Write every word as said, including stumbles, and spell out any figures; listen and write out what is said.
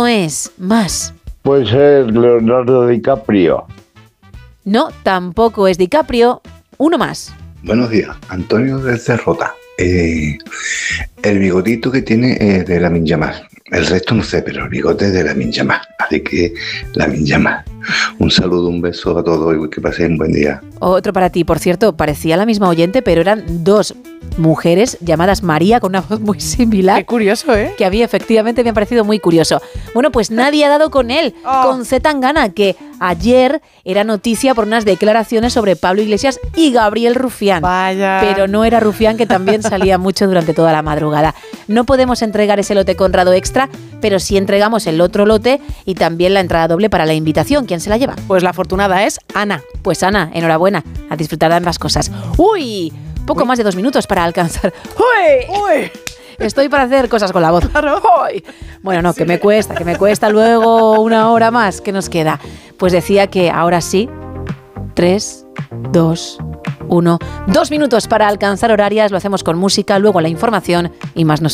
es. Más. Puede ser Leonardo DiCaprio. No, tampoco es DiCaprio. Uno más. Buenos días, Antonio desde Rota. Eh, el bigotito que tiene es de Lamine Yamal. El resto no sé, pero el bigote es de Lamine Yamal. Así que Lamine Yamal. Un saludo, un beso a todos y que pasen un buen día. Otro para ti. Por cierto, parecía la misma oyente, pero eran dos mujeres llamadas María con una voz muy similar. Qué curioso, ¿eh? Que a mí efectivamente me ha parecido muy curioso. Bueno, pues nadie ha dado con él, oh. con Z Tangana, que ayer era noticia por unas declaraciones sobre Pablo Iglesias y Gabriel Rufián. Vaya. Pero no era Rufián, que también salía mucho durante toda la madrugada. No podemos entregar ese lote Conrado Extra, pero sí entregamos el otro lote y también la entrada doble para la invitación. ¿Quién se la lleva? Pues la afortunada es Ana. Pues Ana, enhorabuena, a disfrutar de ambas cosas. ¡Uy! Poco Uy. más de dos minutos para alcanzar. ¡Uy! ¡Uy! Estoy para hacer cosas con la voz. Claro. ¡Uy! Bueno, no, que me cuesta, que me cuesta luego una hora más. ¿Qué nos queda? Pues decía que ahora sí, tres, dos, uno. Dos minutos para alcanzar horarias, lo hacemos con música, luego la información y más nosotros.